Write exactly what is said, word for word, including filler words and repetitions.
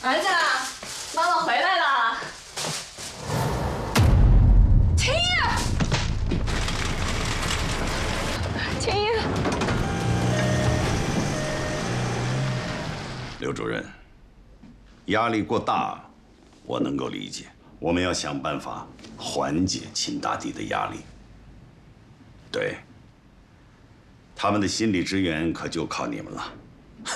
儿子，妈妈回来了。秦毅，秦毅， 刘主任，压力过大，我能够理解。我们要想办法缓解秦大帝的压力。对，他们的心理支援可就靠你们了。